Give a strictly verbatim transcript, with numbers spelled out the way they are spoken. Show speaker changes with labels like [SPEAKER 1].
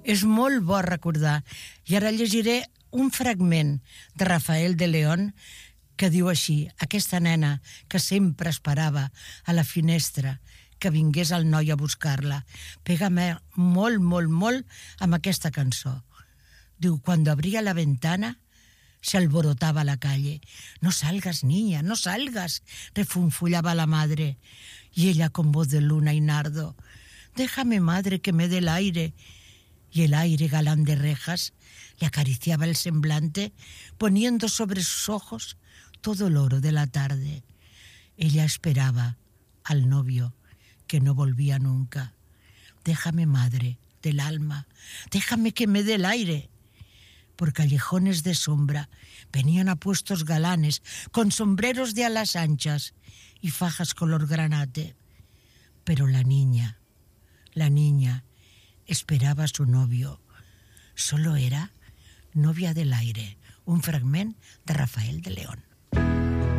[SPEAKER 1] És molt bo recordar. I ara llegiré un fragment de Rafael de León que diu així: aquesta nena que sempre esperava a la finestra que vingués el noi a buscar-la, pégame molt, molt, molt amb aquesta cançó. Diu, cuando abría la ventana se alborotaba la calle. No salgas, niña, no salgas, refunfullaba la madre. Y ella con voz de luna y nardo, déjame, madre, que me dé el aire. Y el aire galán de rejas le acariciaba el semblante, poniendo sobre sus ojos todo el oro de la tarde. Ella esperaba al novio que no volvía nunca. Déjame, madre, del alma, déjame que me dé el aire. Por callejones de sombra venían apuestos galanes con sombreros de alas anchas y fajas color granate. Pero la niña, la niña, esperaba a su novio. Solo era novia del aire. Un fragment de Rafael de León.